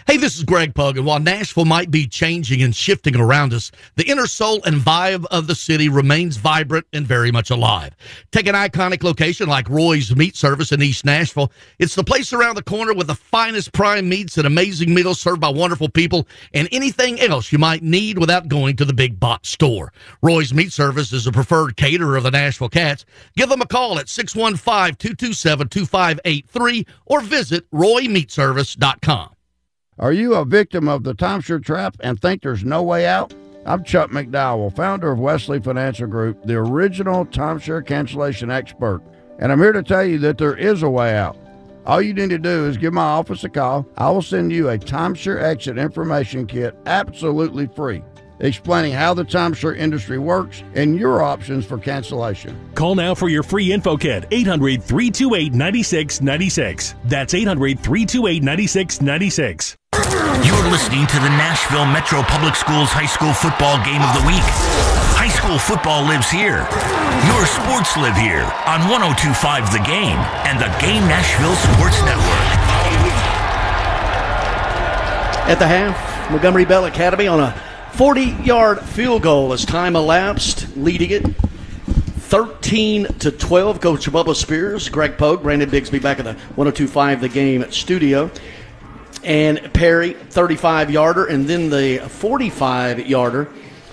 Hey, this is Greg Pug, and while Nashville might be changing and shifting around us, the inner soul and vibe of the city remains vibrant and very much alive. Take an iconic location like Roy's Meat Service in East Nashville. It's the place around the corner with the finest prime meats and amazing meals served by wonderful people and anything else you might need without going to the big box store. Roy's Meat Service is a preferred caterer of the Nashville Cats. Give them a call at 615-227-2583 or visit RoyMeatService.com. Are you a victim of the timeshare trap and think there's no way out? I'm Chuck McDowell, founder of Wesley Financial Group, the original timeshare cancellation expert, and I'm here to tell you that there is a way out. All you need to do is give my office a call. I will send you a timeshare exit information kit absolutely free, explaining how the timeshare industry works and your options for cancellation. Call now for your free info kit, 800-328-9696. That's 800-328-9696. You're listening to the Nashville Metro Public Schools High School Football Game of the Week. High school football lives here. Your sports live here on 102.5 The Game and the Game Nashville Sports Network. At the half, Montgomery Bell Academy on a 40-yard field goal as time elapsed, leading it 13-12. Coach Bubba Spears, Greg Pogue, Brandon Bigsby back at the 102.5 The Game studio. And Perry, 35-yarder, and then the 45-yarder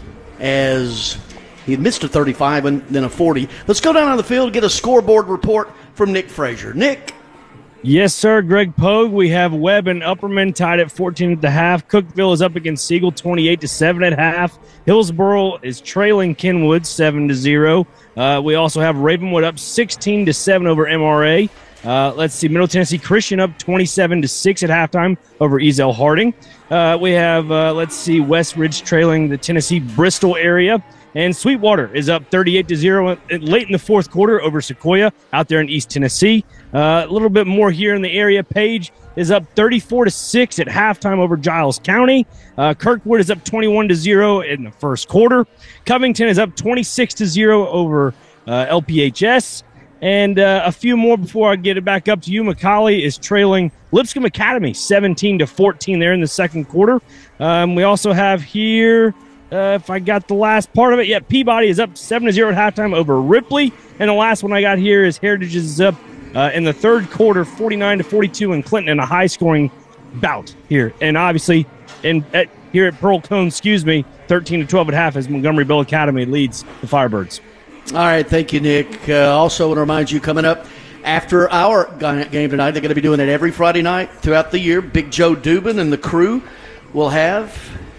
as he had missed a 35 and then a 40. Let's go down on the field and get a scoreboard report from Nick Frazier. Nick? Yes, sir, Greg Pogue. We have Webb and Upperman tied at 14 at the half. Cookeville is up against Siegel 28-7 at half. Hillsboro is trailing Kenwood 7-0. We also have Ravenwood up 16-7 over MRA. Let's see, Middle Tennessee Christian up 27-6 at halftime over Ezel Harding. We have, West Ridge trailing the Tennessee Bristol area. And Sweetwater is up 38-0 late in the fourth quarter over Sequoia out there in East Tennessee. A little bit more here in the area. Page is up 34-6 at halftime over Giles County. Kirkwood is up 21-0 in the first quarter. Covington is up 26-0 over LPHS. And a few more before I get it back up to you. McCallie is trailing Lipscomb Academy 17-14 there in the second quarter. We also have here, if I got the last part of it, Peabody is up 7-0 at halftime over Ripley. And the last one I got here is Heritage is up in the third quarter 49-42 in Clinton in a high-scoring bout here. And obviously here at Pearl Cone, 13-12 at half as Montgomery Bell Academy leads the Firebirds. All right, thank you, Nick. Also want to remind you, coming up after our game tonight, they're going to be doing it every Friday night throughout the year. Big Joe Dubin and the crew will have,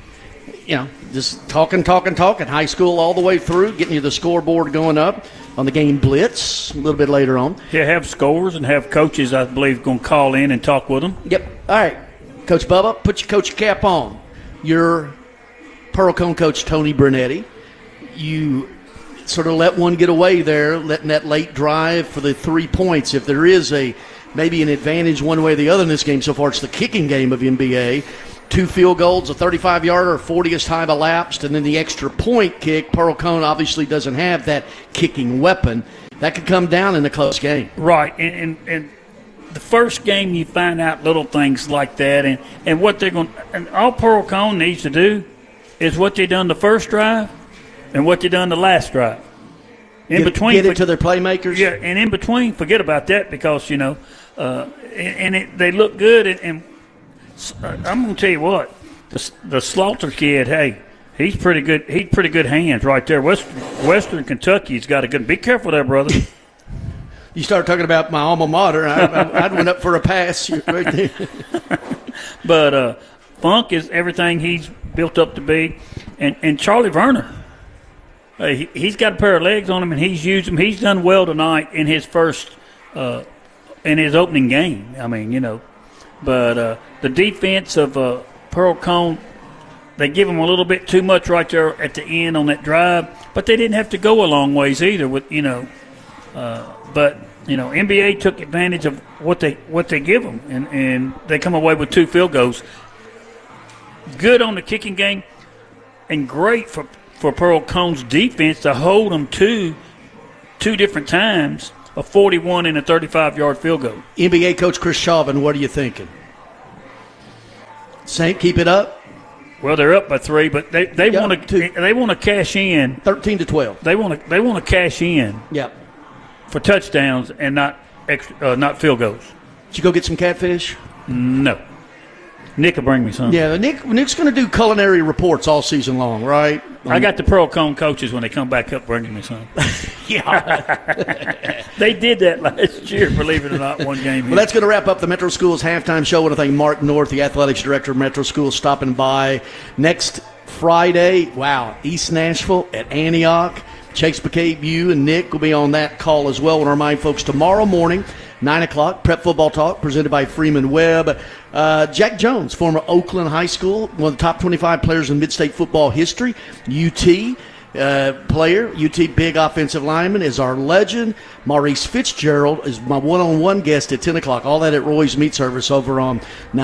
just talking, high school all the way through, getting you the scoreboard going up on the game blitz a little bit later on. Yeah, have scores and have coaches, I believe, going to call in and talk with them. Yep. All right, Coach Bubba, put your coach cap on. You're Pearl Cone coach Tony Bernetti. You sort of let one get away there, letting that late drive for the 3 points. If there is maybe an advantage one way or the other in this game so far, it's the kicking game of NBA. 2 field goals, a 35-yarder, 40th time elapsed, and then the extra point kick. Pearl Cone obviously doesn't have that kicking weapon. That could come down in a close game. Right, and the first game you find out little things like that, and what they're going – and all Pearl Cone needs to do is what they done the first drive and what they done the last drive. In between, get it to their playmakers. Yeah, and in between, forget about that because they look good. And I'm going to tell you what, the Slaughter kid, hey, he's pretty good. He's pretty good hands right there. Western Kentucky's got a good. Be careful there, brother. You start talking about my alma mater, I'd went up for a pass right there. But Funk is everything he's built up to be, and Charlie Verner. He's got a pair of legs on him, and he's used them. He's done well tonight in his in his opening game. I mean, but the defense of Pearl Cone, they give him a little bit too much right there at the end on that drive, but they didn't have to go a long ways either. But NBA took advantage of what they give them, and they come away with 2 field goals. Good on the kicking game, and great for Pearl Cone's defense to hold them to 2 different times, a 41 and a 35-yard field goal. NBA coach Chris Chauvin, what are you thinking? Same, keep it up. Well, they're up by 3, but they want to cash in 13-12. They want to cash in. Yep. For touchdowns and not not field goals. Did you go get some catfish? No. Nick will bring me some. Yeah, Nick's going to do culinary reports all season long, right? I got the Pearl Cone coaches when they come back up bringing me some. Yeah. They did that last year, believe it or not, one game. Well, that's going to wrap up the Metro Schools halftime show. I want to thank Mark North, the athletics director of Metro Schools, stopping by. Next Friday, East Nashville at Antioch. Chase McCabe, you and Nick will be on that call as well. I want to remind folks, tomorrow morning, 9 o'clock, Prep Football Talk, presented by Freeman Webb. Jack Jones, former Oakland High School, one of the top 25 players in mid-state football history. UT player, UT big offensive lineman, is our legend. Maurice Fitzgerald is my one-on-one guest at 10 o'clock. All that at Roy's Meat Service over on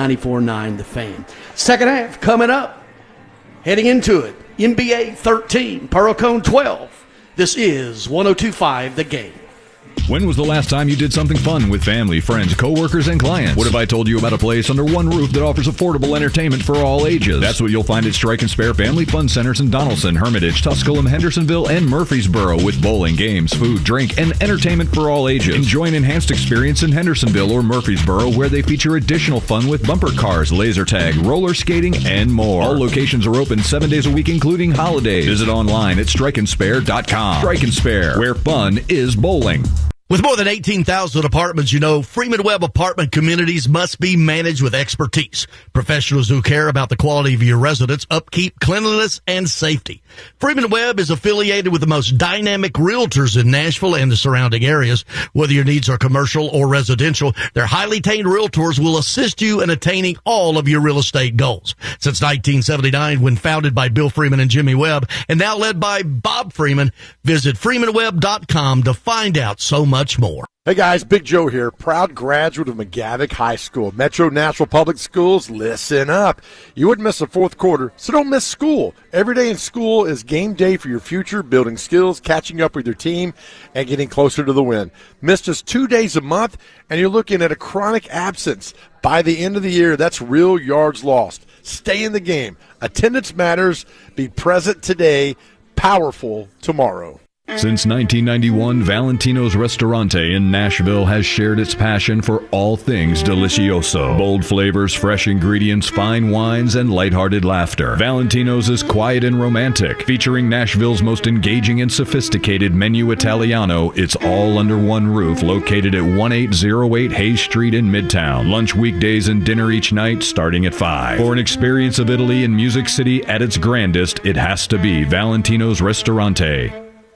94.9 The Fan. Second half coming up. Heading into it, NBA 13, Pearl Cone 12. This is 102.5 The Game. When was the last time you did something fun with family, friends, coworkers, and clients? What if I told you about a place under one roof that offers affordable entertainment for all ages? That's what you'll find at Strike and Spare Family Fun Centers in Donaldson, Hermitage, Tusculum, Hendersonville, and Murfreesboro, with bowling, games, food, drink, and entertainment for all ages. Enjoy an enhanced experience in Hendersonville or Murfreesboro, where they feature additional fun with bumper cars, laser tag, roller skating, and more. All locations are open 7 days a week, including holidays. Visit online at strikeandspare.com. Strike and Spare, where fun is bowling. With more than 18,000 apartments, Freeman Webb apartment communities must be managed with expertise. Professionals who care about the quality of your residence, upkeep, cleanliness, and safety. Freeman Webb is affiliated with the most dynamic realtors in Nashville and the surrounding areas. Whether your needs are commercial or residential, their highly trained realtors will assist you in attaining all of your real estate goals. Since 1979, when founded by Bill Freeman and Jimmy Webb, and now led by Bob Freeman, visit freemanwebb.com to find out so much more. Hey guys, Big Joe here, proud graduate of McGavick High School. Metro Nashville Public Schools, listen up. You wouldn't miss the fourth quarter, so don't miss school. Every day in school is game day for your future, building skills, catching up with your team, and getting closer to the win. Miss just 2 days a month, and you're looking at a chronic absence. By the end of the year, that's real yards lost. Stay in the game. Attendance matters. Be present today, powerful tomorrow. Since 1991, Valentino's Ristorante in Nashville has shared its passion for all things delicioso. Bold flavors, fresh ingredients, fine wines, and lighthearted laughter. Valentino's is quiet and romantic, featuring Nashville's most engaging and sophisticated menu Italiano. It's all under one roof, located at 1808 Hayes Street in Midtown. Lunch weekdays and dinner each night, starting at 5. For an experience of Italy and Music City at its grandest, it has to be Valentino's Ristorante.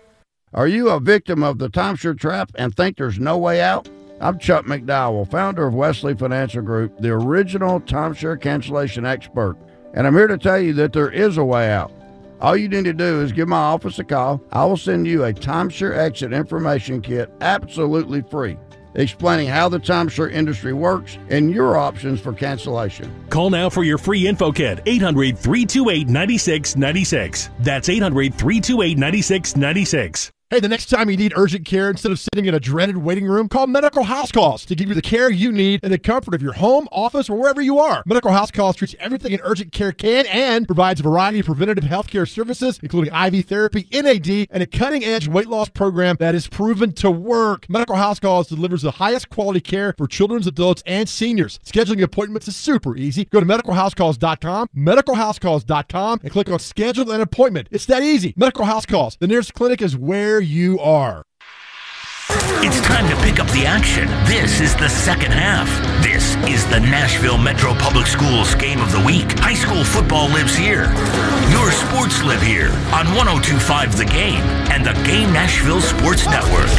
Are you a victim of the timeshare trap and think there's no way out? I'm Chuck McDowell, founder of Wesley Financial Group, the original timeshare cancellation expert. And I'm here to tell you that there is a way out. All you need to do is give my office a call. I will send you a timeshare exit information kit absolutely free, explaining how the timeshare industry works and your options for cancellation. Call now for your free info kit, 800-328-9696. That's 800-328-9696. Hey, the next time you need urgent care, instead of sitting in a dreaded waiting room, call Medical House Calls to give you the care you need in the comfort of your home, office, or wherever you are. Medical House Calls treats everything an urgent care can and provides a variety of preventative health care services, including IV therapy, NAD, and a cutting-edge weight loss program that is proven to work. Medical House Calls delivers the highest quality care for children, adults, and seniors. Scheduling appointments is super easy. Go to medicalhousecalls.com, medicalhousecalls.com, and click on Schedule an Appointment. It's that easy. Medical House Calls. The nearest clinic is where you are. It's time to pick up the action. This is the second half. This is the Nashville Metro Public Schools Game of the Week. High school football lives here. Your sports live here on 102.5 The Game and the Game Nashville Sports Network.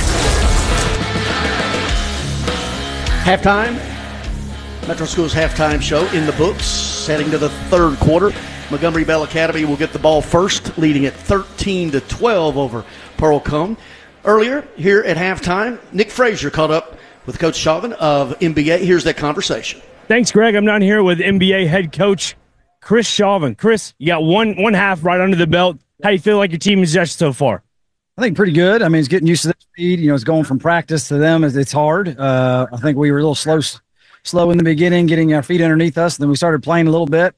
Halftime. Metro Schools halftime show in the books. Heading to the third quarter. Montgomery Bell Academy will get the ball first, leading at 13-12 over Pearl Cone. Earlier, here at halftime, Nick Frazier caught up with Coach Chauvin of NBA. Here's that conversation. Thanks, Greg. I'm down here with NBA head coach Chris Chauvin. Chris, you got one half right under the belt. How do you feel like your team is just so far? I think pretty good. I mean, it's getting used to the speed. It's going from practice to them. It's hard. I think we were a little slow in the beginning, getting our feet underneath us. Then we started playing a little bit.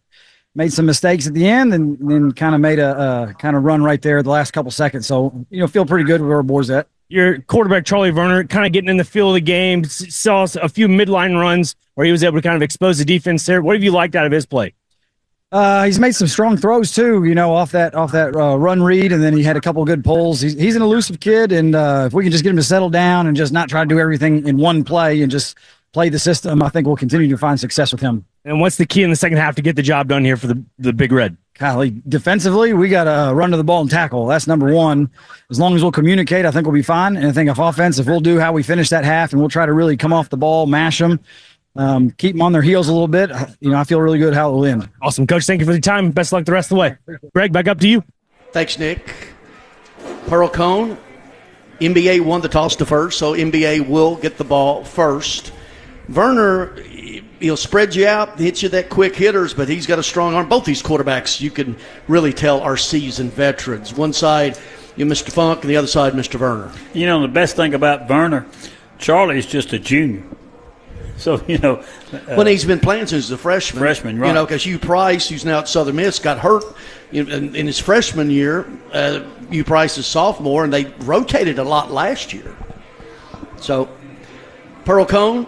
made some mistakes at the end, and then kind of made a kind of run right there the last couple seconds. So, feel pretty good where our boys at. Your quarterback, Charlie Werner, kind of getting in the feel of the game, saw a few midline runs where he was able to kind of expose the defense there. What have you liked out of his play? He's made some strong throws too, off that run read, and then he had a couple of good pulls. He's an elusive kid, and if we can just get him to settle down and just not try to do everything in one play and just play the system, I think we'll continue to find success with him. And what's the key in the second half to get the job done here for the Big Red? Golly, defensively, we got to run to the ball and tackle. That's number one. As long as we'll communicate, I think we'll be fine. And I think if we'll do how we finish that half, and we'll try to really come off the ball, mash them, keep them on their heels a little bit. I feel really good how it will end. Awesome, Coach. Thank you for the time. Best of luck the rest of the way. Greg, back up to you. Thanks, Nick. Pearl Cone, NBA won the toss to first, so NBA will get the ball first. Werner, he'll spread you out, hit you that quick hitters, but he's got a strong arm. Both these quarterbacks, you can really tell, are seasoned veterans. One side, Mr. Funk, and the other side, Mr. Werner. The best thing about Werner, Charlie's just a junior. So, when he's been playing since a freshman. Right. Because Hugh Price, who's now at Southern Miss, got hurt in his freshman year. Hugh Price is sophomore, and they rotated a lot last year. So, Pearl Cone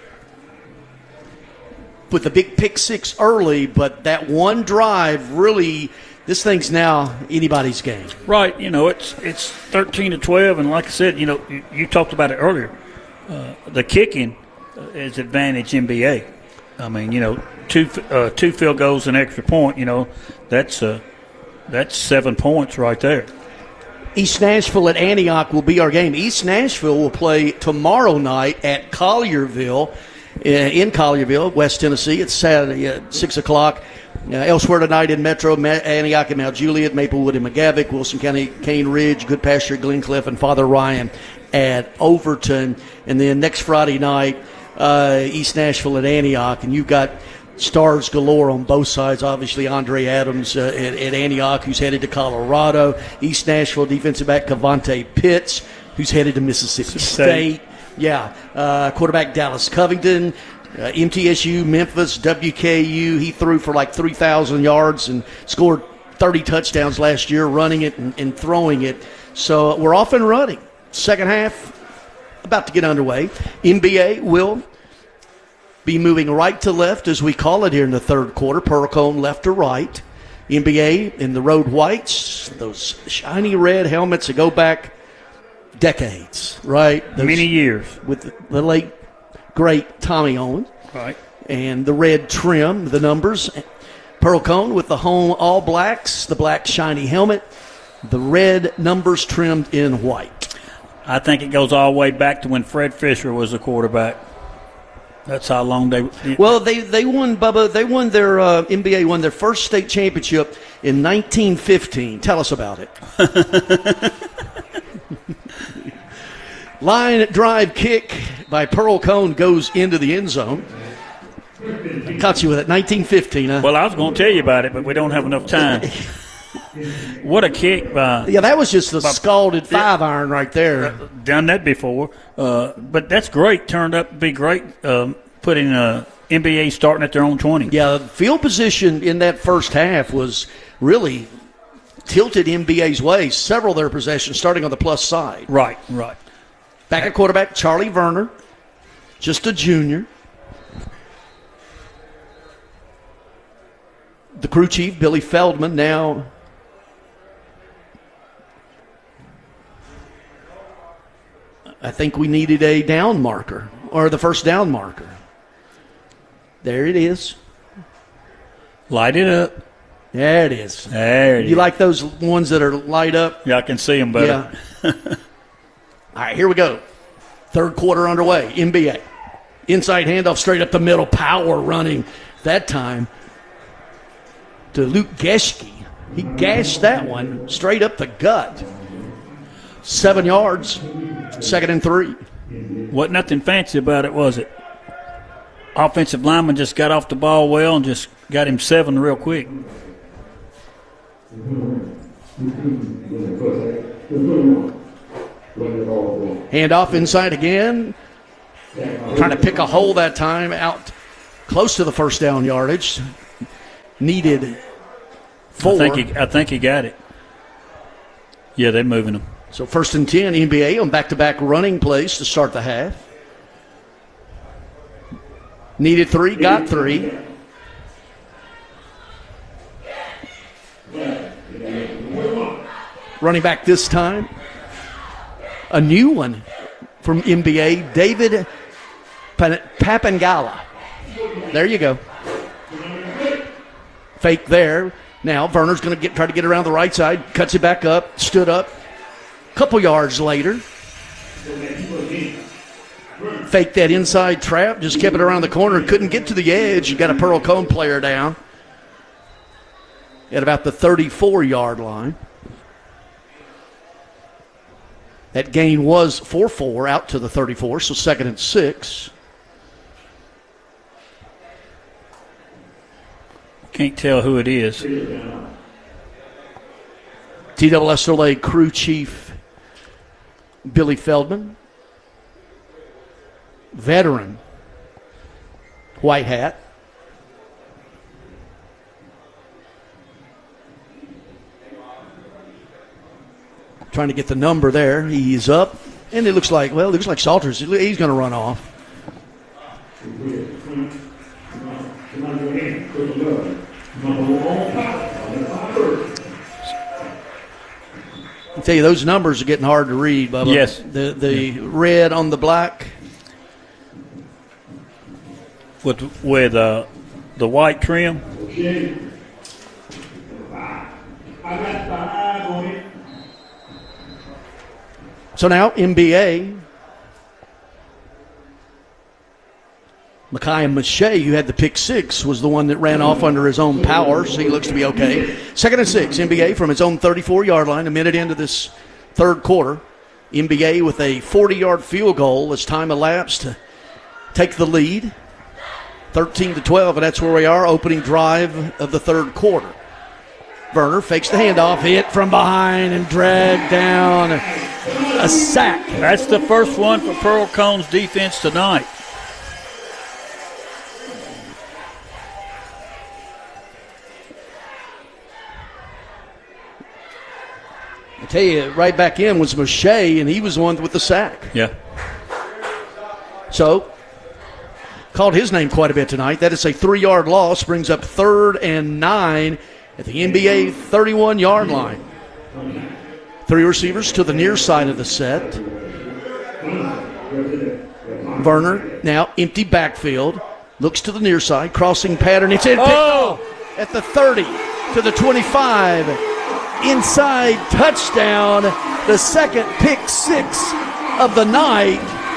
with the big pick six early, but that one drive really, this thing's now anybody's game. Right. It's 13-12, and like I said, you talked about it earlier. The kicking is advantage NBA. I mean, two field goals, an extra point. That's 7 points right there. East Nashville at Antioch will be our game. East Nashville will play tomorrow night at Collierville. In Collierville, West Tennessee. It's Saturday at 6 o'clock. Elsewhere tonight in Metro, Antioch and Mount Juliet, Maplewood and McGavock, Wilson County, Cane Ridge, Good Pasture, Glencliff, and Father Ryan at Overton. And then next Friday night, East Nashville at Antioch. And you've got stars galore on both sides. Obviously, Andre Adams at Antioch, who's headed to Colorado. East Nashville defensive back Cavante Pitts, who's headed to Mississippi State. Yeah, quarterback Dallas Covington, MTSU, Memphis, WKU. He threw for like 3,000 yards and scored 30 touchdowns last year, running it and throwing it. So we're off and running. Second half about to get underway. NBA will be moving right to left, as we call it here in the third quarter. Pearl Cone left to right. NBA in the road whites, those shiny red helmets that go back decades, right? Many years. With the late, great Tommy Owens. Right. And the red trim, the numbers. Pearl Cone with the home all blacks, the black shiny helmet, the red numbers trimmed in white. I think it goes all the way back to when Fred Fisher was the quarterback. That's how long they. Well, they won, Bubba. They won their NBA won their first state championship in 1915. Tell us about it. Line drive kick by Pearl Cone goes into the end zone. Caught you with it. 1915. Huh? Well, I was going to tell you about it, but we don't have enough time. What a kick by. Yeah, that was just the scalded 5-iron right there. Done that before. But that's great. Turned up to be great. Putting NBA starting at their own 20. Yeah, field position in that first half was really tilted NBA's way. Several of their possessions starting on the plus side. Right. Back at quarterback, Charlie Werner, just a junior. The crew chief, Billy Feldman, now I think we needed a down marker, or the first down marker. There it is. Light it up. There it is. There it is. You like those ones that are light up? Yeah, I can see them better. Yeah. All right, here we go. Third quarter underway. NBA. Inside handoff straight up the middle. Power running that time to Luke Geschke. He gashed that one straight up the gut. 7 yards. 2nd and 3. Wasn't nothing fancy about it, was it? Offensive lineman just got off the ball well and just got him 7 real quick. Handoff inside again. Trying to pick a hole that time out close to the first down yardage. needed 4. I think he got it. Yeah, they're moving him. So 1st and 10, NBA on back-to-back running plays to start the half. Needed 3, got 3. Running back this time, a new one from NBA, David Papangala. There you go. Fake there. Now Verner's going to try to get around the right side, cuts it back up, stood up. Couple yards later, faked that inside trap, just kept it around the corner, couldn't get to the edge. You got a Pearl Cone player down at about the 34-yard line. That gain was 4-4 out to the 34, so 2nd and 6. Can't tell who it is. TSSLA crew chief Billy Feldman. Veteran white hat. Trying to get the number there. He's up, and it looks like Salters. He's going to run off. I tell you, those numbers are getting hard to read, Bubba. Yes. The red on the black. With the white trim. So now NBA, Mekhi Mache, who had the pick 6, was the one that ran off under his own power, so he looks to be okay. 2nd and 6, NBA from its own 34-yard line, a minute into this third quarter. NBA with a 40-yard field goal as time elapsed to take the lead, 13-12, and that's where we are, opening drive of the third quarter. Verner fakes the handoff, hit from behind and dragged down, a sack. That's the first one for Pearl Cone's defense tonight. I tell you, right back in was Mache, and he was the one with the sack. Yeah. So, called his name quite a bit tonight. That is a 3-yard loss, brings up 3rd and 9 at the NBA 31-yard line. 3 receivers to the near side of the set. Verner now empty backfield. Looks to the near side. Crossing pattern. It's in. At the 30 to the 25. Inside touchdown. The second pick 6 of the night.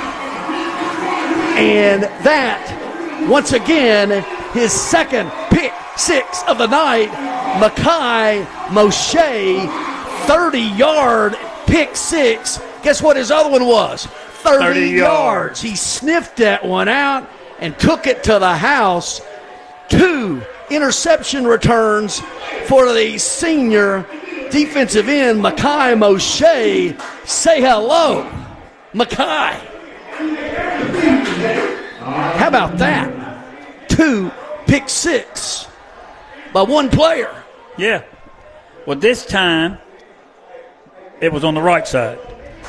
And that, once again, his second pick 6 of the night. Mekhi Mache, 30-yard pick 6. Guess what his other one was? 30 yards. He sniffed that one out and took it to the house. 2 interception returns for the senior defensive end, Mekhi Mache. Say hello, Mekhi. How about that? 2 pick 6 by one player. Yeah. Well, this time it was on the right side.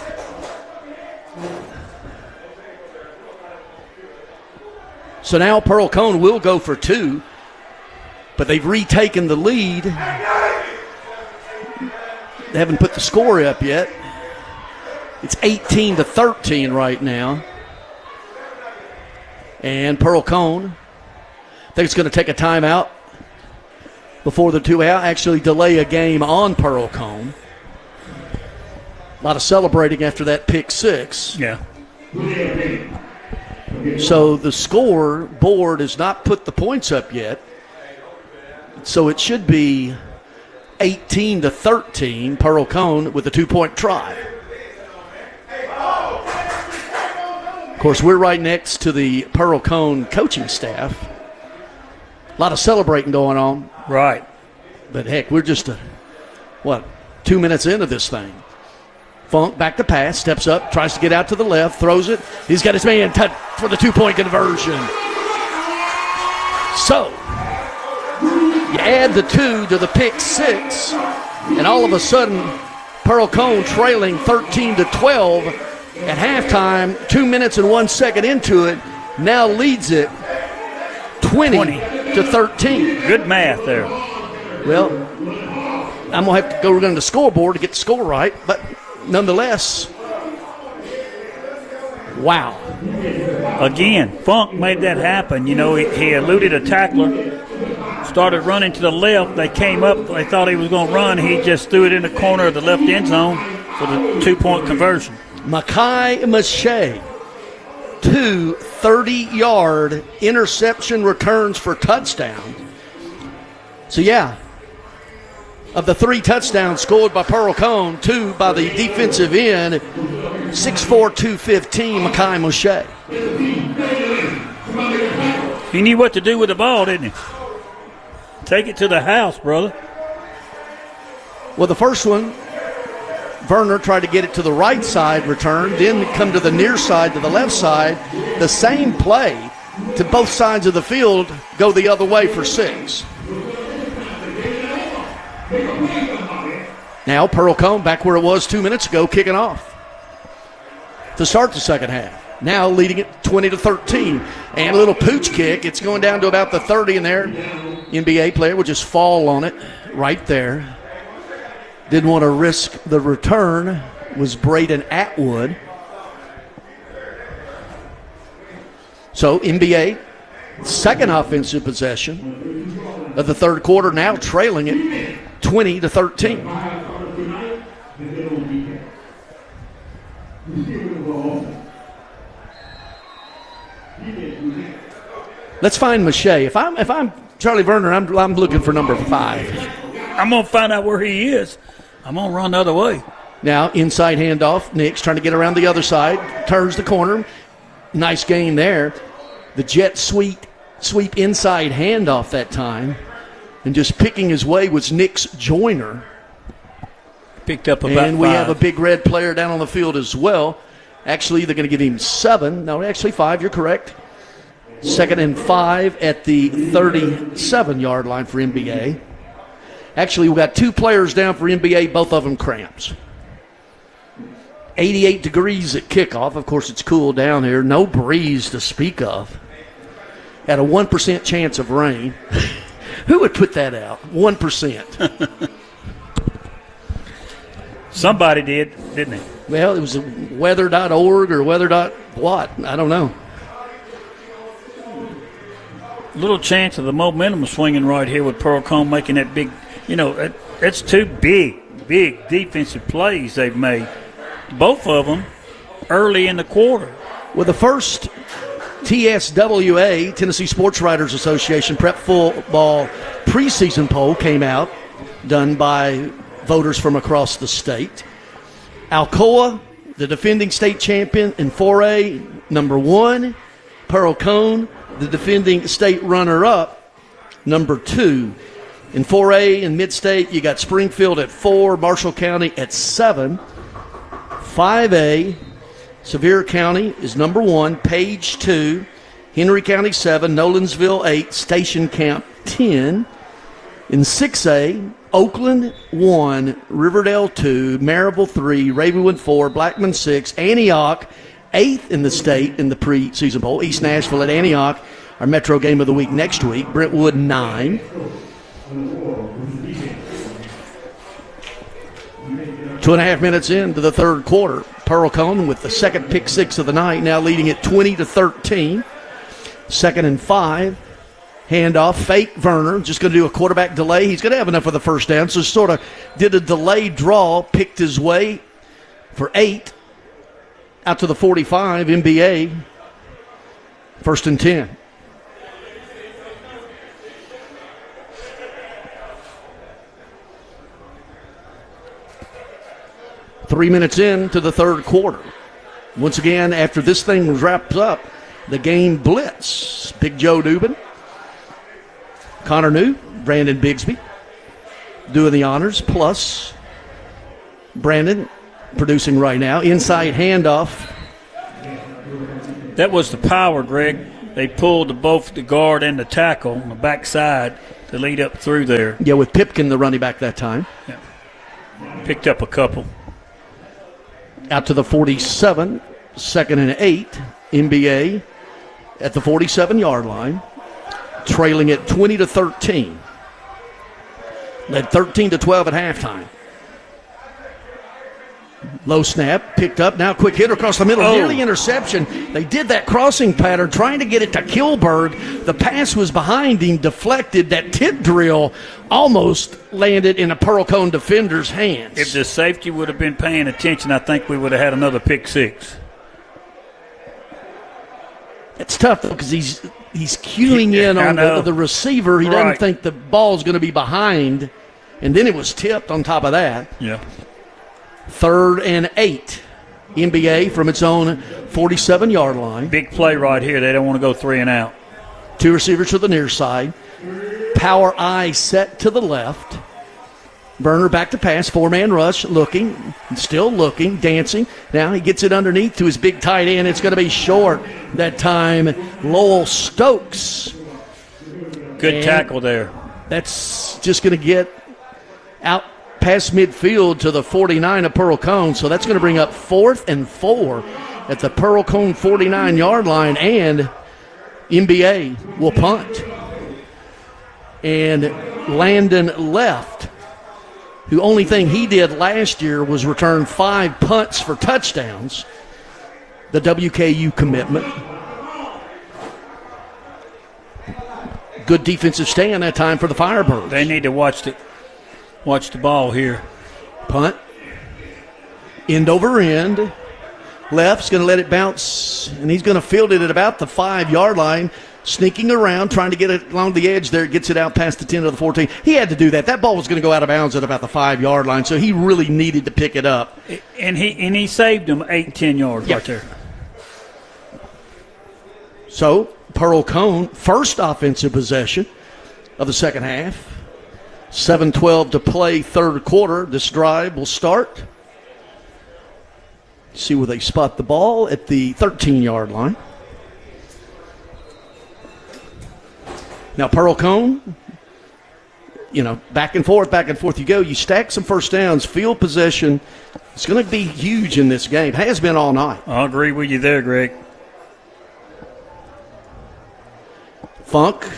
So now Pearl Cone will go for 2, but they've retaken the lead. They haven't put the score up yet. It's 18-13 right now. And Pearl Cone, I think it's going to take a timeout before the 2 out, actually delay a game on Pearl Cone. A lot of celebrating after that pick 6. Yeah. So the scoreboard has not put the points up yet. So it should be 18-13, Pearl Cone with a 2-point try. Of course, we're right next to the Pearl Cone coaching staff. A lot of celebrating going on. Right. But heck, we're just, 2 minutes into this thing. Funk back to pass, steps up, tries to get out to the left, throws it. He's got his man touch for the 2-point conversion. So, You add the 2 to the pick 6, and all of a sudden, Pearl Cone trailing 13-12 at halftime, 2 minutes and 1 second into it, now leads it 20-13. Good math there. Well, I'm going to have to go run the scoreboard to get the score right, but nonetheless, wow. Again, Funk made that happen. You know, he eluded a tackler, started running to the left. They came up. They thought he was going to run. He just threw it in the corner of the left end zone for the 2-point conversion. Makai Mache, 2 30-yard interception returns for touchdowns. So, yeah, of the 3 touchdowns scored by Pearl Cone, 2 by the defensive end, 6'4", 215, Makai Mache. He knew what to do with the ball, didn't he? Take it to the house, brother. Well, the first one, Werner tried to get it to the right side return, then come to the near side, to the left side. The same play to both sides of the field, go the other way for 6. Now Pearl Cone back where it was 2 minutes ago, kicking off to start the second half. Now leading it 20-13. And a little pooch kick. It's going down to about the 30 in there. NBA player would just fall on it right there. Didn't want to risk the return. Was Braden Atwood. So NBA, second offensive possession of the third quarter, now trailing it 20-13. Let's find Mache. If I'm Charlie Werner, I'm looking for number 5. I'm gonna find out where he is. I'm gonna run the other way. Now inside handoff. Nick's trying to get around the other side. Turns the corner. Nice gain there. The jet sweep inside handoff that time, and just picking his way was Nick's Joyner. Picked up about and we 5. have a big red player down on the field as well. Actually, they're going to give him 7. No, actually 5. You're correct. 2nd and 5 at the 37-yard line for NBA. Actually, we've got 2 players down for NBA, both of them cramps. 88 degrees at kickoff. Of course, it's cool down here. No breeze to speak of. At a 1% chance of rain. Who would put that out? 1%. Somebody did, didn't they? Well, it was weather.org or weather.what. I don't know. Little chance of the momentum swinging right here with Pearl Cone making that big, that's 2 big defensive plays they've made. Both of them early in the quarter. Well, the first TSWA, Tennessee Sports Writers Association, prep football preseason poll came out, done by voters from across the state. Alcoa, the defending state champion in 4A, number 1. Pearl Cone, the defending state runner-up, number 2. In 4A and Mid-State, you got Springfield at 4, Marshall County at 7. 5A, Sevier County is number 1, Page 2, Henry County 7, Nolensville 8, Station Camp 10. In 6A, Oakland 1, Riverdale 2, Maryville 3, Ravenwood 4, Blackman 6, Antioch 8th in the state in the preseason poll. East Nashville at Antioch, our Metro game of the week next week. Brentwood 9. 2.5 minutes into the third quarter. Pearl Cone with the second pick 6 of the night, now leading it 20-13. 2nd and 5. Handoff, fake Werner, just going to do a quarterback delay. He's going to have enough for the first down, so sort of did a delayed draw, picked his way for 8 out to the 45, NBA. 1st and 10. Three minutes into the third quarter. Once again, after this thing wraps up, the game blitz. Big Joe Dubin, Connor New, Brandon Bigsby doing the honors, plus Brandon producing right now. Inside handoff. That was the power, Greg. They pulled both the guard and the tackle on the backside. to lead up through there. Yeah, with Pipkin, the running back that time. Yeah. Picked up a couple. Out to the 47, 2nd and 8. NBA at the 47-yard line, trailing at 20-13. Led 13-12 at halftime. Low snap, picked up, now quick hit across the middle, nearly interception. They did that crossing pattern, trying to get it to Kilberg. The pass was behind him, deflected. That tip drill almost landed in a Pearl Cone defender's hands. If the safety would have been paying attention, I think we would have had another pick six. It's tough, though, because he's cueing in on the receiver. He doesn't think the ball's going to be behind, and then it was tipped on top of that. Yeah. 3rd and 8. NBA from its own 47-yard line. Big play right here. They don't want to go 3 and out. 2 receivers to the near side. Power I set to the left. Burner back to pass. 4-man rush. Looking. Still looking. Dancing. Now he gets it underneath to his big tight end. It's going to be short that time. Lowell Stokes. Good tackle there. That's just going to get out past midfield to the 49 of Pearl Cone. So that's going to bring up 4th and 4 at the Pearl Cone 49-yard line. And NBA will punt. And Landon Left, who only thing he did last year was return 5 punts for touchdowns, the WKU commitment. Good defensive stand that time for the Firebirds. They need to watch the ball here. Punt. End over end. Left's going to let it bounce, and he's going to field it at about the 5-yard line. Sneaking around, trying to get it along the edge there, gets it out past the 10 to the 14. He had to do that. That ball was going to go out of bounds at about the 5-yard line, so he really needed to pick it up. And he saved him 8-10 yards right there. So, Pearl Cone, first offensive possession of the second half. 7:12 to play, third quarter. This drive will start. See where they spot the ball at the 13-yard line. Now, Pearl Cone, back and forth you go. You stack some first downs, field possession. It's going to be huge in this game. Has been all night. I'll agree with you there, Greg. Funk.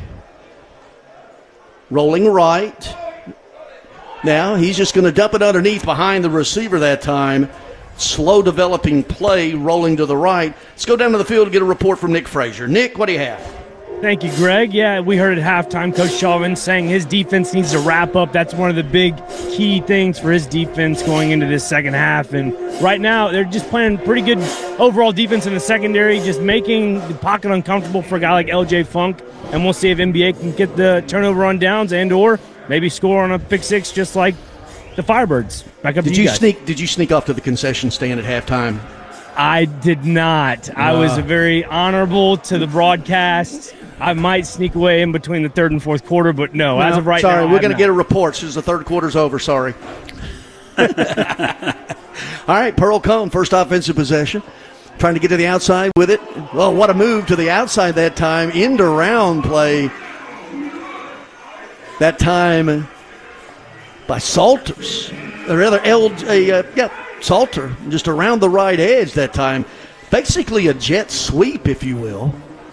Rolling right. Now he's just going to dump it underneath behind the receiver that time. Slow developing play, rolling to the right. Let's go down to the field and get a report from Nick Frazier. Nick, what do you have? Thank you, Greg. Yeah, we heard at halftime Coach Chauvin saying his defense needs to wrap up. That's one of the big key things for his defense going into this second half. And right now, they're just playing pretty good overall defense in the secondary, just making the pocket uncomfortable for a guy like LJ Funk. And we'll see if NBA can get the turnover on downs and or maybe score on a pick six just like the Firebirds. Back up to you guys. Did you sneak off to the concession stand at halftime? I did not. I was very honorable to the broadcast. I might sneak away in between the third and fourth quarter, but no, as of right now. Sorry, we're going to get a report since the third quarter's over. Sorry. All right, Pearl Cone, first offensive possession. Trying to get to the outside with it. Well, what a move to the outside that time. End around play. That time by Salters. Or rather, Salter, just around the right edge that time. Basically a jet sweep, if you will.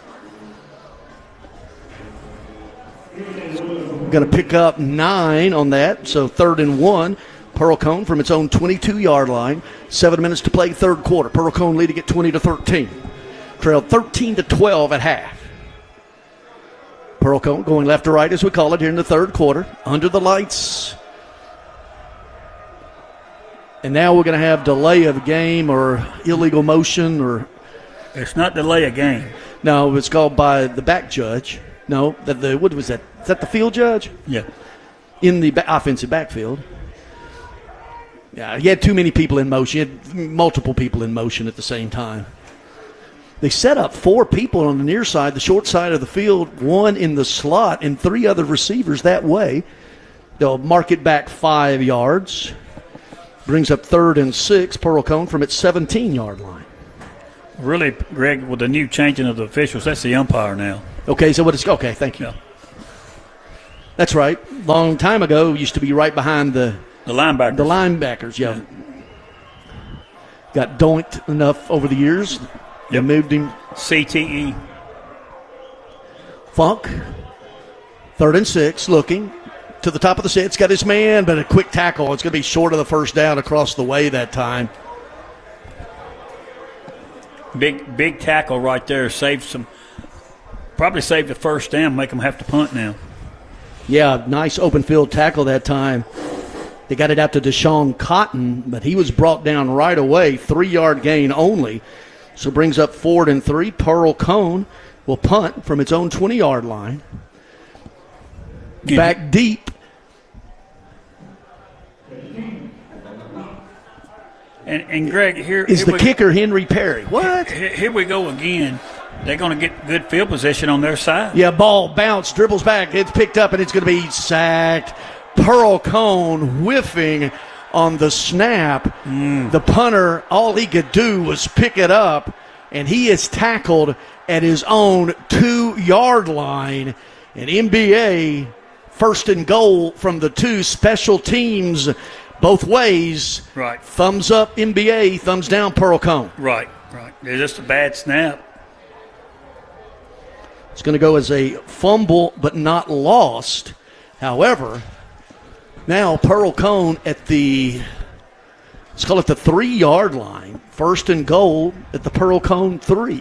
Going to pick up 9 on that, so 3rd and 1. Pearl Cone from its own 22-yard line. 7 minutes to play, third quarter. Pearl Cone leading at 20-13. Trailed 13-12 at half. Pearl Cone going left to right, as we call it, here in the third quarter. Under the lights. And now we're going to have delay of game or illegal motion or... It's not delay of game. No, it's called by the back judge. No, what was that? Is that the field judge? Yeah. In the offensive backfield. Yeah, he had too many people in motion. He had multiple people in motion at the same time. They set up 4 people on the near side, the short side of the field, 1 in the slot, and 3 other receivers that way. They'll mark it back 5 yards. Brings up 3rd and 6, Pearl Cone from its 17-yard line. Really, Greg, with the new changing of the officials, that's the umpire now. Okay, so what is... Okay, thank you. Yeah. That's right. Long time ago, used to be right behind the linebackers. The linebackers, yeah. Got doinked enough over the years. They moved him. CTE. Funk, 3rd and 6, looking to the top of the set. It's got his man, but a quick tackle. It's going to be short of the first down across the way that time. Big tackle right there. Probably saved the first down, make them have to punt now. Yeah, nice open field tackle that time. They got it out to Deshaun Cotton, but he was brought down right away. 3-yard gain only. So brings up 4th and 3. Pearl Cone will punt from its own 20-yard line. Back deep. And Greg, here is the kicker Henry Perry. What? Here we go again. They're going to get good field position on their side. Yeah, ball bounce, dribbles back. It's picked up, and it's going to be sacked. Pearl Cone whiffing on the snap. The punter, all he could do was pick it up, and he is tackled at his own 2-yard line. And NBA, 1st and goal from the 2. Special teams both ways. Right. Thumbs up NBA, thumbs down Pearl Cone. Right. It's just a bad snap. It's going to go as a fumble but not lost. However, now Pearl Cone at let's call it the 3-yard line. 1st and goal at the Pearl Cone 3.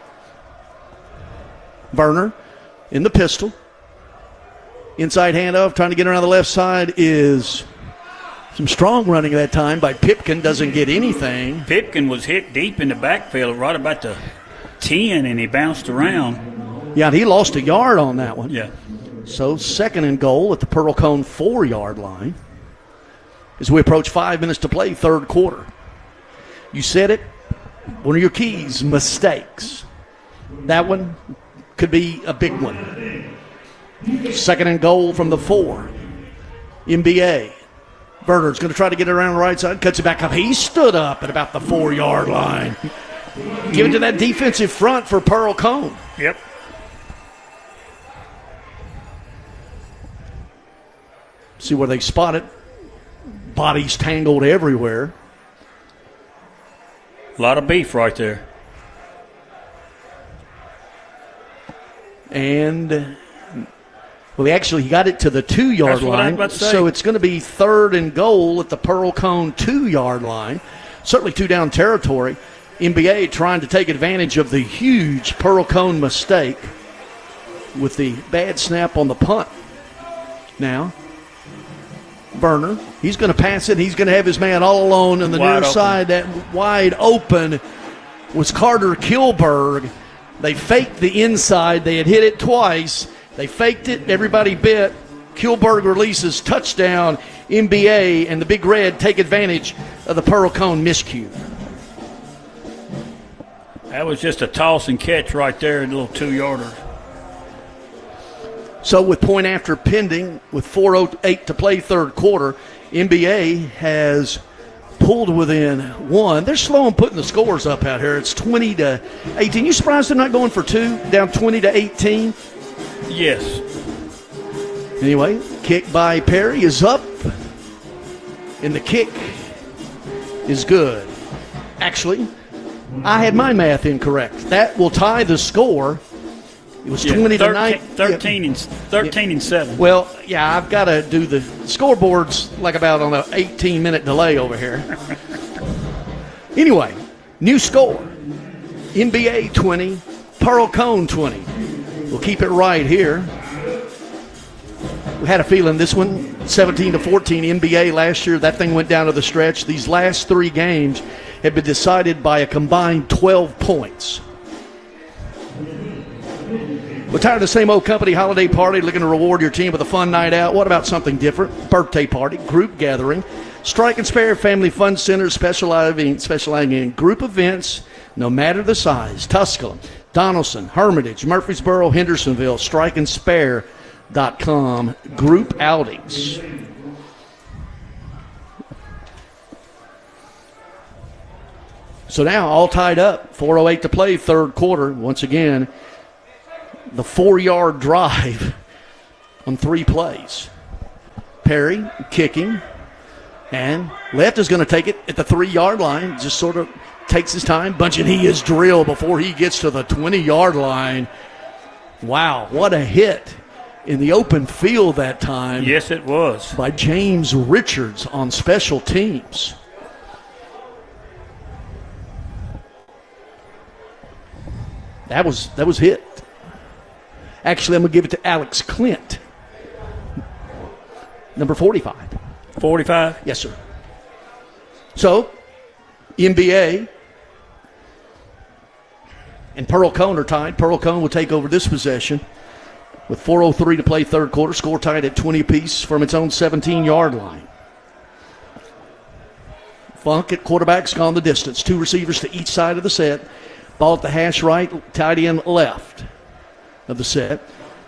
Verner in the pistol. Inside handoff, trying to get around the left side is some strong running that time by Pipkin. Doesn't get anything. Pipkin was hit deep in the backfield right about the 10, and he bounced around. Yeah, and he lost a yard on that one. Yeah. So 2nd and goal at the Pearl Cone 4-yard line as we approach 5 minutes to play, 3rd quarter. You said it, one of your keys, mistakes. That one could be a big one. 2nd and goal from the 4. NBA. Verner's going to try to get it around the right side, cuts it back up. He stood up at about the 4-yard line. Give it to that defensive front for Pearl Cone. Yep. See where they spot it. Bodies tangled everywhere. A lot of beef right there. And, well, he got it to the 2-yard line. So it's going to be 3rd and goal at the Pearl Cone 2-yard line. Certainly 2-down territory. NBA trying to take advantage of the huge Pearl Cone mistake with the bad snap on the punt. Now, Verner, he's going to pass it. He's going to have his man all alone on the near side. That wide open was Carter Kilberg. They faked the inside. They had hit it twice. They faked it. Everybody bit. Kilberg releases touchdown. NBA and the Big Red take advantage of the Pearl Cone miscue. That was just a toss and catch right there, a little 2-yarder. So with point after pending, with 4:08 to play 3rd quarter, NBA has pulled within 1. They're slow on putting the scores up out here. It's 20-18. You surprised they're not going for 2, down 20-18? Yes. Anyway, kick by Perry is up, and the kick is good. Actually, I had my math incorrect. That will tie the score. It was 20-9. 13 and 7. Well, yeah, I've got to do the scoreboards like about on an 18-minute delay over here. Anyway, new score. NBA 20, Pearl Cone 20. We'll keep it right here. We had a feeling this one, 17-14 NBA last year, that thing went down to the stretch. These last 3 games have been decided by a combined 12 points. We're tired of the same old company holiday party, looking to reward your team with a fun night out. What about something different? Birthday party, group gathering. Strike and Spare Family Fun Center specializing in group events, no matter the size. Tusculum, Donaldson, Hermitage, Murfreesboro, Hendersonville, strikeandspare.com. Group outings. So now all tied up, 4:08 to play, 3rd quarter. Once again, the 4-yard drive on 3 plays. Perry kicking, and Left is going to take it at the 3-yard line, just sort of takes his time. Bunch of his drill before he gets to the 20-yard line. Wow, what a hit in the open field that time. Yes, it was. By James Richards on special teams. That was hit. Actually, I'm going to give it to Alex Clint. Number 45. 45? Yes, sir. So, NBA and Pearl Cone are tied. Pearl Cone will take over this possession with 4:03 to play third quarter. Score tied at 20 apiece from its own 17-yard line. Funk at quarterback's gone the distance. 2 receivers to each side of the set. Ball at the hash right, tight end left of the set.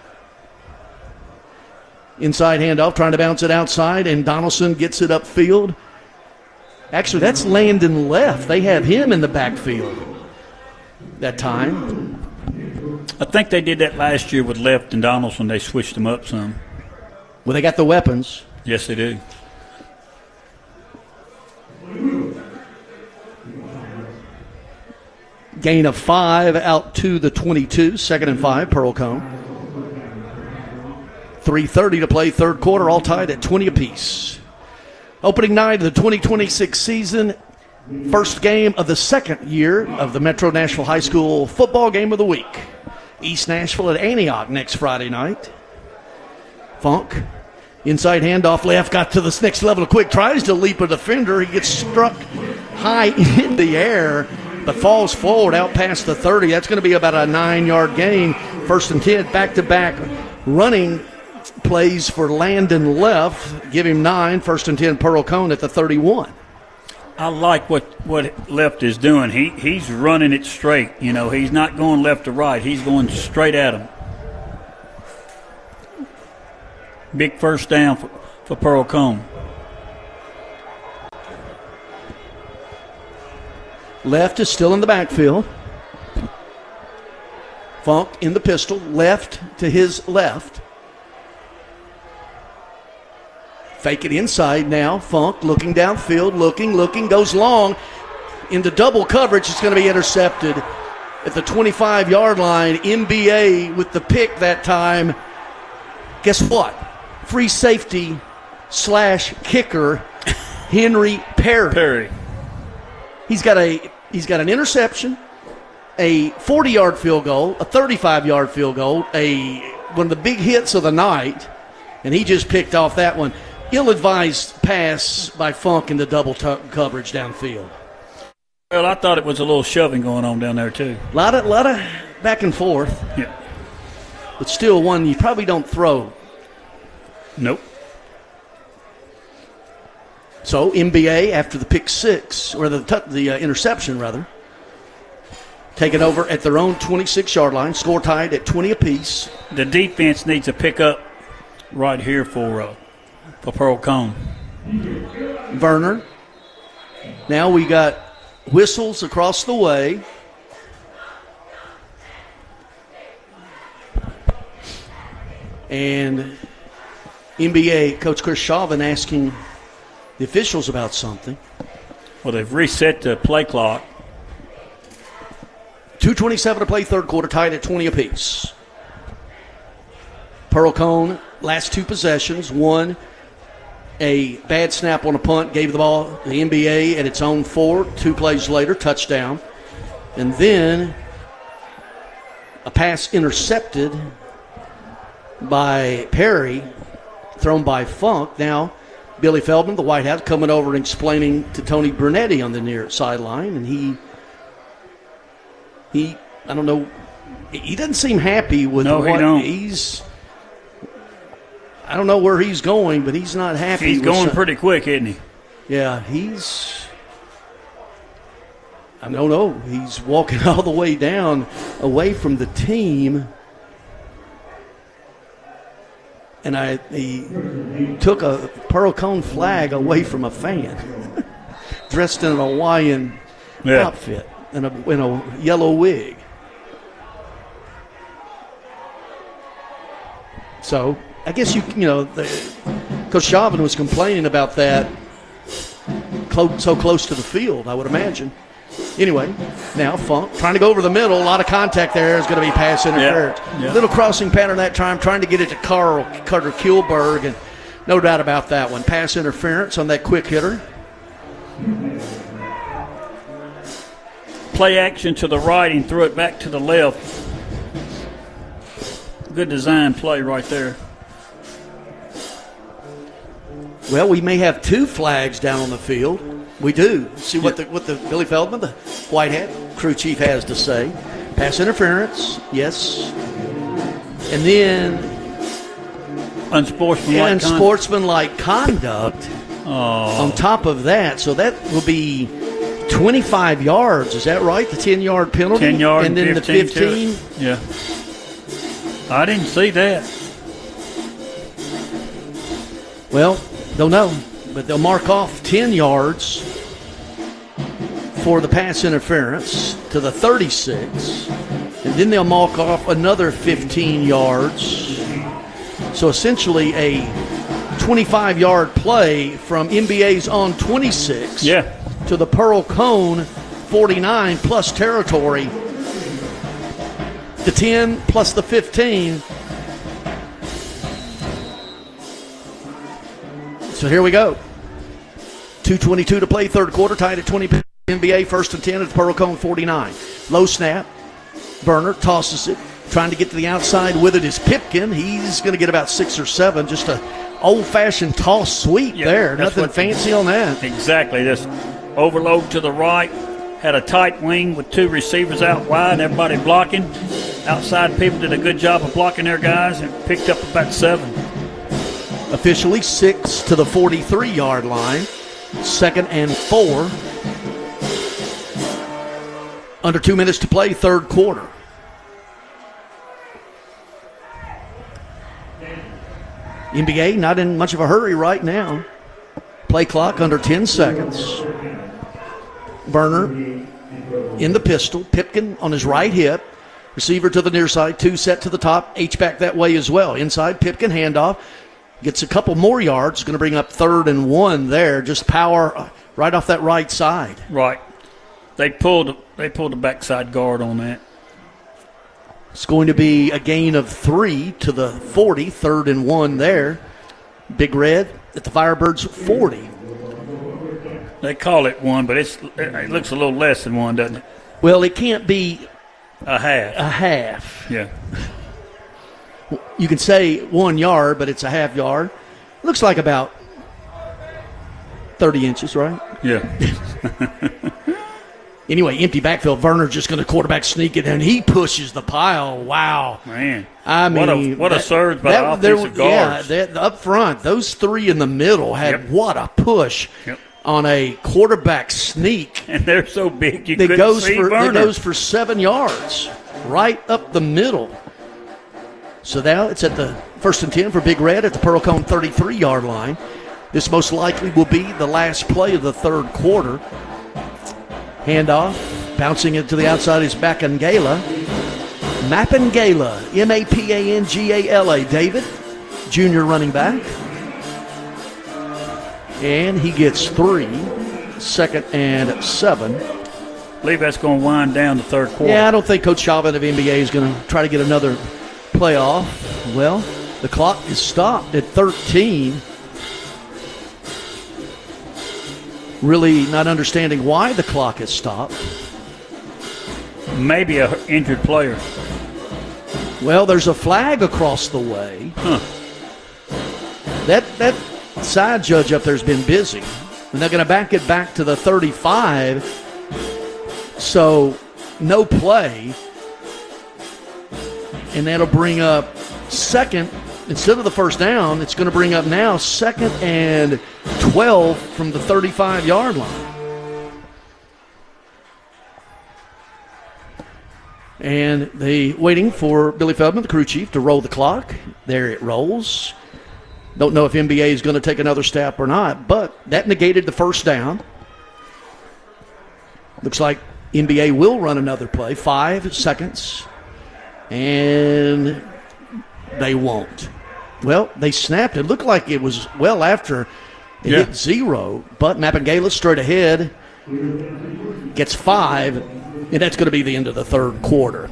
Inside handoff, trying to bounce it outside, and Donaldson gets it upfield. Actually, that's Landon Left. They have him in the backfield that time. I think they did that last year with Left and Donaldson. They switched them up some. Well, they got the weapons. Yes, they do. Gain of 5 out to the 22. 2nd and 5, Pearl Cone. 3:30 to play third quarter, all tied at 20 apiece. Opening night of the 2026 season, first game of the second year of the Metro Nashville High School football game of the week. East Nashville at Antioch next Friday night. Funk, inside handoff left, got to the next level of quick, tries to leap a defender. He gets struck high in the air, but falls forward out past the 30. That's going to be about a 9-yard gain. 1st and 10, back-to-back running plays for Landon Left. Give him 9. 1st and 10, Pearl Cone at the 31. I like what Left is doing. He's running it straight. You know, he's not going left to right. He's going straight at him. Big first down for Pearl Cone. Left is still in the backfield. Funk in the pistol. Left to his left. Fake it inside now. Funk looking downfield, looking, goes long into double coverage. It's going to be intercepted at the 25-yard line. NBA with the pick that time. Guess what? Free safety / kicker Henry Perry. He's got an interception, a 40-yard field goal, a 35-yard field goal, one of the big hits of the night, and he just picked off that one. Ill-advised pass by Funk into double coverage downfield. Well, I thought it was a little shoving going on down there, too. A lot of back and forth. Yeah. But still one you probably don't throw. Nope. So, NBA, after the pick six, or the interception, rather, taking over at their own 26-yard line, score tied at 20 apiece. The defense needs a pickup right here for Pearl Cone. Werner. Now we got whistles across the way. And NBA Coach Chris Chauvin asking the officials about something. Well, they've reset the play clock. 2:27 to play third quarter, tied at 20 apiece. Pearl Cone, last 2 possessions. One, a bad snap on a punt, gave the ball the NBA at its own 4. 2 plays later, touchdown. And then a pass intercepted by Perry, thrown by Funk. Now, Billy Feldman, the White House, coming over and explaining to Tony Brunetti on the near sideline, and he I don't know, he doesn't seem happy with he's. I don't know where he's going, but he's not happy. He's going pretty quick, isn't he? Yeah, I don't know. He's walking all the way down away from the team. And he took a Pearl Cone flag away from a fan dressed in a Hawaiian outfit and in a yellow wig. So I guess Coach Chauvin was complaining about that so close to the field, I would imagine. Anyway, now Funk trying to go over the middle. A lot of contact there is going to be pass interference. Yeah. Little crossing pattern that time, trying to get it to Carter Kilberg, and no doubt about that one. Pass interference on that quick hitter. Play action to the right and threw it back to the left. Good design play right there. Well, we may have 2 flags down on the field. We do. See what the Billy Feldman, the white hat crew chief, has to say. Pass interference, yes. And then unsportsmanlike conduct on top of that. So that will be 25 yards. Is that right? The 10-yard penalty? 10 yards and then 15 the 15? Yeah. I didn't see that. Well, don't know. But they'll mark off 10 yards for the pass interference to the 36. And then they'll mark off another 15 yards. So essentially a 25-yard play from NBA's on 26 to the Pearl Cone 49 plus territory. The 10 plus the 15. So here we go. 2:22 to play, third quarter, tied at 20. NBA first and 10 at the Pearl Cone 49. Low snap. Burner tosses it, trying to get to the outside with it is Pipkin. He's going to get about 6 or 7. Just a old-fashioned toss sweep there. Nothing fancy on that. Exactly. Just overload to the right. Had a tight wing with 2 receivers out wide, everybody blocking. Outside people did a good job of blocking their guys and picked up about 7. Officially 6 to the 43-yard line. 2nd and 4. Under 2 minutes to play, third quarter. NBA not in much of a hurry right now. Play clock under 10 seconds. Burner in the pistol. Pipkin on his right hip. Receiver to the near side. 2 set to the top. H-back that way as well. Inside, Pipkin handoff. Gets a couple more yards. Going to bring up 3rd and 1 there. Just power right off that right side. Right. They pulled the backside guard on that. It's going to be a gain of 3 to the 40. 3rd and 1 there. Big Red at the Firebirds 40. They call it 1, but it looks a little less than 1, doesn't it? Well, it can't be a half. A half. Yeah. You can say 1 yard, but it's a half yard. Looks like about 30 inches, right? Yeah. Anyway, empty backfield. Werner just going to quarterback sneak it, and he pushes the pile. Wow. Man. I mean. What a surge by the offensive guards. Yeah, up front, those 3 in the middle had what a push on a quarterback sneak. And they're so big you couldn't see Werner. It goes for 7 yards right up the middle. So now it's at the 1st and 10 for Big Red at the Pearl Cone 33-yard line. This most likely will be the last play of the third quarter. Handoff, bouncing it to the outside is Mapangala. Mapangala, M-A-P-A-N-G-A-L-A. David, junior running back. And he gets 3, 2nd and 7. I believe that's going to wind down the third quarter. Yeah, I don't think Coach Chauvin of NBA is going to try to get another playoff. Well, the clock is stopped at 13. Really not understanding why the clock is stopped. Maybe an injured player. Well, there's a flag across the way. Huh. That side judge up there has been busy. And they're going to back it back to the 35. So, no play. And that'll bring up 2nd. Instead of the first down, it's going to bring up now 2nd and 12 from the 35-yard line. And they waiting for Billy Feldman, the crew chief, to roll the clock. There it rolls. Don't know if NBA is going to take another step or not, but that negated the first down. Looks like NBA will run another play. 5 seconds. And they won't. Well, they snapped. It looked like it was well after it hit 0, but Mapangala straight ahead gets 5, and that's going to be the end of the third quarter.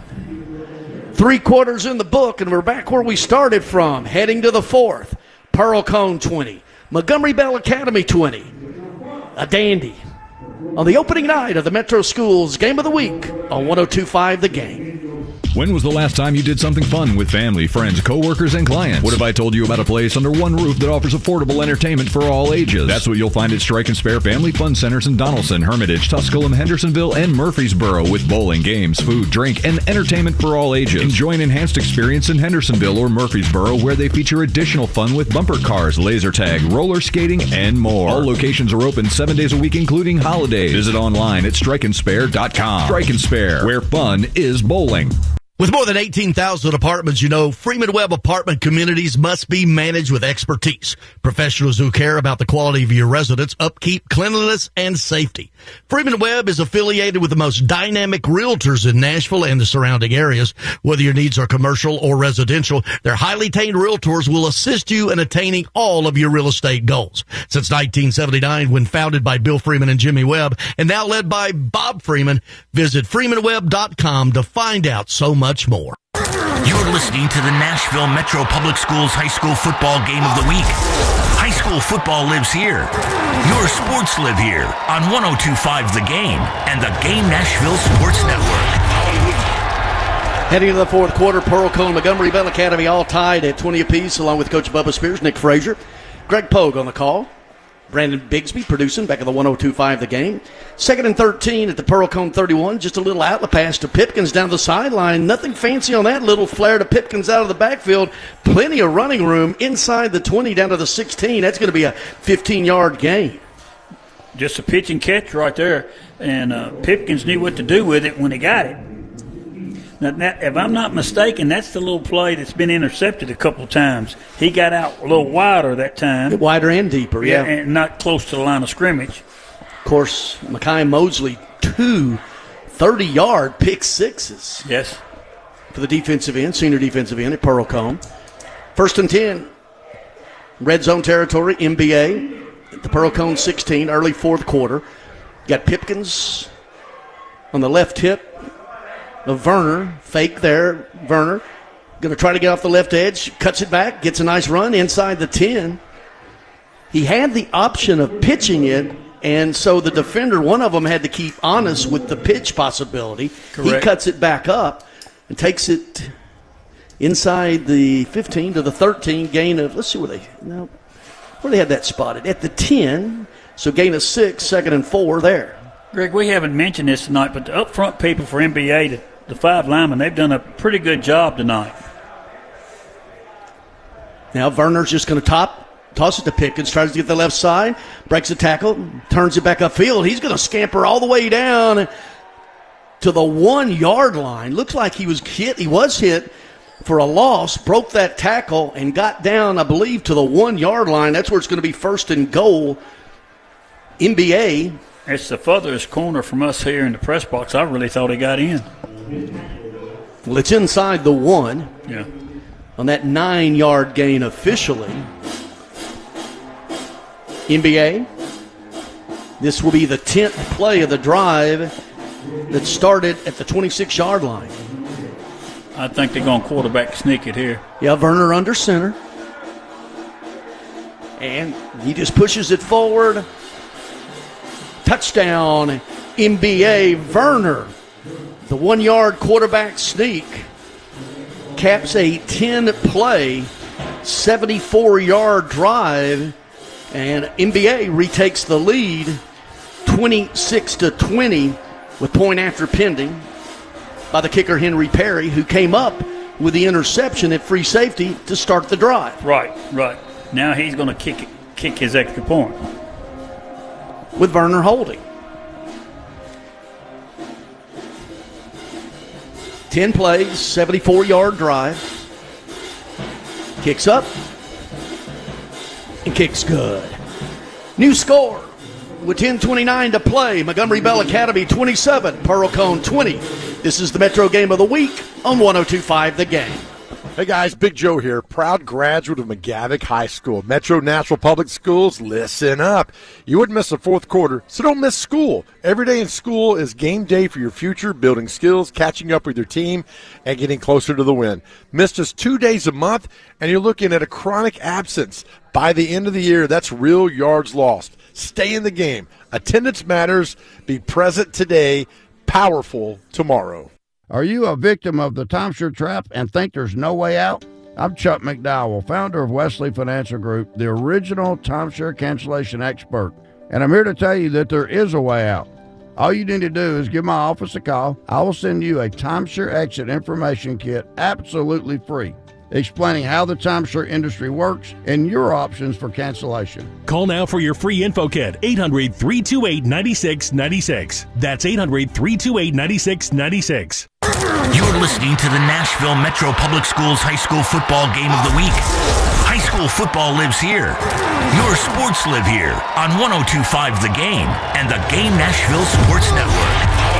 3 quarters in the book, and we're back where we started from, heading to the fourth. Pearl Cone 20, Montgomery Bell Academy 20. A dandy on the opening night of the Metro Schools Game of the Week on 102.5 The Game. When was the last time you did something fun with family, friends, coworkers, and clients? What if I told you about a place under one roof that offers affordable entertainment for all ages? That's what you'll find at Strike and Spare Family Fun Centers in Donaldson, Hermitage, Tusculum, Hendersonville, and Murfreesboro with bowling, games, food, drink, and entertainment for all ages. Enjoy an enhanced experience in Hendersonville or Murfreesboro where they feature additional fun with bumper cars, laser tag, roller skating, and more. All locations are open 7 days a week, including holidays. Visit online at strikeandspare.com. Strike and Spare, where fun is bowling. With more than 18,000 apartments, Freeman Webb apartment communities must be managed with expertise. Professionals who care about the quality of your residence, upkeep, cleanliness, and safety. Freeman Webb is affiliated with the most dynamic realtors in Nashville and the surrounding areas. Whether your needs are commercial or residential, their highly trained realtors will assist you in attaining all of your real estate goals. Since 1979, when founded by Bill Freeman and Jimmy Webb, and now led by Bob Freeman, visit freemanwebb.com to find out so much more. You're listening to the Nashville Metro Public Schools High School Football Game of the Week. High school football lives here. Your sports live here on 102.5 The Game and the Game Nashville Sports Network. Heading into the fourth quarter, Pearl Cone, Montgomery Bell Academy all tied at 20 apiece, along with Coach Bubba Spears, Nick Frazier, Greg Pogue on the call. Brandon Bigsby producing back at the 102.5 The Game. 2nd and 13 at the Pearl Cone 31. Just a little outlet pass to Pipkins down the sideline. Nothing fancy on that. Little flare to Pipkins out of the backfield. Plenty of running room inside the 20 down to the 16. That's going to be a 15-yard gain. Just a pitch and catch right there. And Pipkins knew what to do with it when he got it. Now, if I'm not mistaken, that's the little play that's been intercepted a couple of times. He got out a little wider that time. Wider and deeper, yeah. And not close to the line of scrimmage. Of course, Mekhi Mosley, 2 30-yard pick sixes. Yes. For the defensive end, senior defensive end at Pearl Cone. 1st and 10. Red zone territory, NBA. At the Pearl Cone 16, early fourth quarter. Got Pipkins on the left hip of Werner. Fake there. Werner going to try to get off the left edge. Cuts it back. Gets a nice run inside the 10. He had the option of pitching it, and so the defender, one of them, had to keep honest with the pitch possibility. Correct. He cuts it back up and takes it inside the 15 to the 13. Gain of, let's see where they had that spotted. At the 10, so gain of 6, 2nd and 4 there. Greg, we haven't mentioned this tonight, but the up front people for NBA, the 5 linemen, they've done a pretty good job tonight. Now Werner's just going to toss it to Pipkins, tries to get the left side, breaks a tackle, turns it back upfield. He's going to scamper all the way down to the 1 yard line. Looks like he was hit. He was hit for a loss, broke that tackle, and got down, I believe, to the 1 yard line. That's where it's going to be 1st and goal. NBA. It's the furthest corner from us here in the press box. I really thought he got in. Well, it's inside the 1. Yeah. On that 9 yard gain officially. NBA. This will be the 10th play of the drive that started at the 26 yard line. I think they're going to quarterback sneak it here. Yeah, Werner under center. And he just pushes it forward. Touchdown, NBA. Werner, the 1 yard quarterback sneak, caps a 10-play, 74-yard drive, and NBA retakes the lead 26-20 with point after pending by the kicker Henry Perry, who came up with the interception at free safety to start the drive. Right. Now he's going to kick his extra point. With Werner holding. 10 plays, 74-yard drive. Kicks up and kicks good. New score with 10:29 to play. Montgomery Bell Academy 27, Pearl Cone 20. This is the Metro Game of the Week on 102.5 The Game. Hey guys, Big Joe here, proud graduate of McGavick High School. Metro Nashville Public Schools, listen up. You wouldn't miss the fourth quarter, so don't miss school. Every day in school is game day for your future, building skills, catching up with your team, and getting closer to the win. Miss just 2 days a month, and you're looking at a chronic absence. By the end of the year, that's real yards lost. Stay in the game. Attendance matters. Be present today, powerful tomorrow. Are you a victim of the timeshare trap and think there's no way out? I'm Chuck McDowell, founder of Wesley Financial Group, the original timeshare cancellation expert. And I'm here to tell you that there is a way out. All you need to do is give my office a call. I will send you a timeshare exit information kit absolutely free, explaining how the timeshare industry works and your options for cancellation. Call now for your free info kit. 800-328-9696. That's 800-328-9696. You're listening to the Nashville Metro Public Schools High School Football Game of the Week. High school football lives here. Your sports live here on 102.5 The Game and the Game Nashville Sports Network.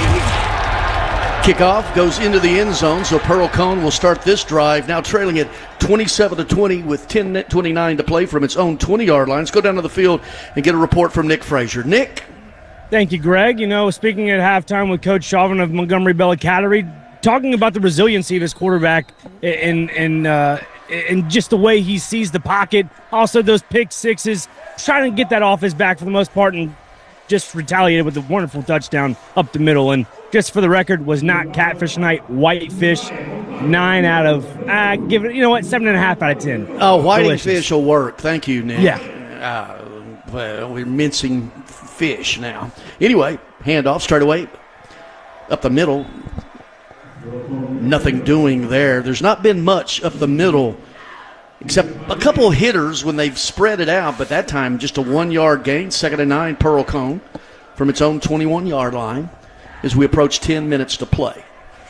Kickoff goes into the end zone, so Pearl Cone will start this drive, now trailing it 27-20 with 10:29 to play from its own 20-yard line. Let's go down to the field and get a report from Nick Frazier. Nick? Thank you, Greg. You know, speaking at halftime with Coach Chauvin of Montgomery Bell Academy, talking about the resiliency of his quarterback and just the way he sees the pocket, also those pick sixes, trying to get that off his back for the most part and just retaliated with a wonderful touchdown up the middle. And just for the record, was not catfish night, whitefish. 9 out of, give it, you know what, 7.5 out of 10. Oh, whitefish will work. Thank you, Nick. Yeah. Well, we're mincing fish now. Anyway, handoff straight away up the middle. Nothing doing there. There's not been much up the middle except a couple of hitters when they've spread it out, but that time just a 1-yard gain, 2nd and 9, Pearl Cone from its own 21-yard line as we approach 10 minutes to play.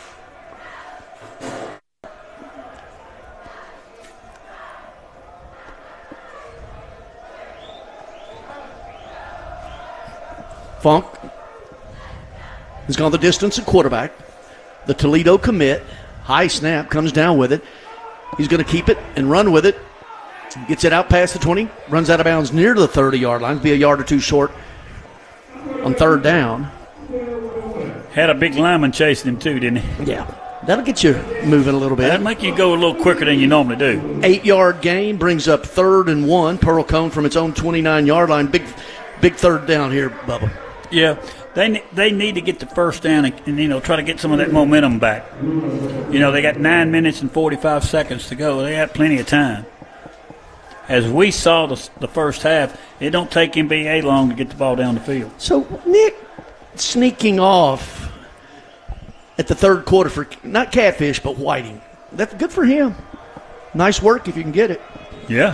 Funk has gone the distance at quarterback. The Toledo commit, high snap, comes down with it. He's going to keep it and run with it. Gets it out past the 20, runs out of bounds near to the 30-yard line. Be a yard or two short on 3rd down. Had a big lineman chasing him too, didn't he? Yeah. That'll get you moving a little bit. That'll make you go a little quicker than you normally do. 8-yard gain brings up 3rd and 1. Pearl Cone from its own 29-yard line. Big 3rd down here, Bubba. Yeah, they need to get the first down and try to get some of that momentum back. They got 9 minutes and 45 seconds to go. They got plenty of time. As we saw the first half, it don't take NBA long to get the ball down the field. So Nick sneaking off at the 3rd quarter for not catfish but whiting. That's good for him. Nice work if you can get it. Yeah.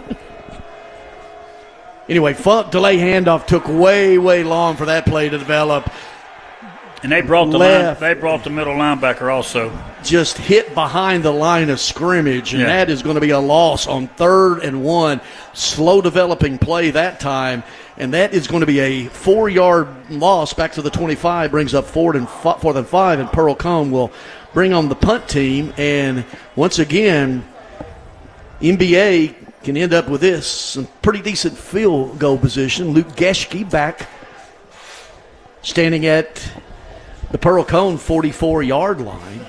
Anyway, Funk delay handoff took way, way long for that play to develop. And they brought the middle linebacker also. Just hit behind the line of scrimmage, and that is going to be a loss on 3rd and 1. Slow developing play that time, and that is going to be a 4-yard loss back to the 25. Brings up 4th and 5, and Pearl Cone will bring on the punt team. And once again, NBA can end up with this. Some pretty decent field goal position. Luke Geschke back standing at the Pearl Cone 44-yard line.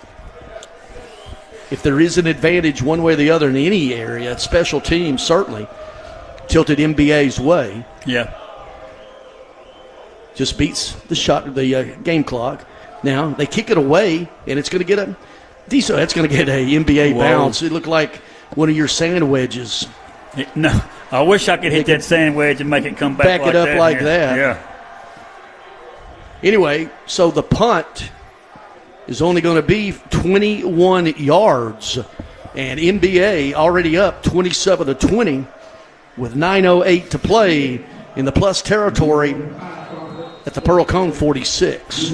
If there is an advantage one way or the other in any area, special teams certainly tilted MBA's way. Yeah. Just beats the game clock. Now they kick it away, and it's going to get a decent. That's going to get a NBA bounce. It looked like one of your sand wedges. No, I wish I could hit that sand wedge and make it come back. Back it up like that. Yeah. Anyway, so the punt is only going to be 21 yards, and NBA already up 27-20 with 9:08 to play in the plus territory at the Pearl Cone 46.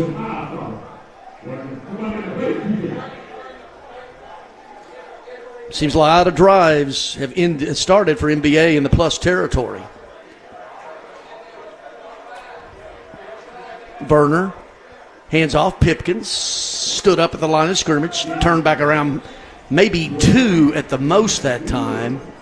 Seems a lot of drives have started for NBA in the plus territory. Verner, hands off. Pipkins stood up at the line of scrimmage, turned back around maybe 2 at the most that time.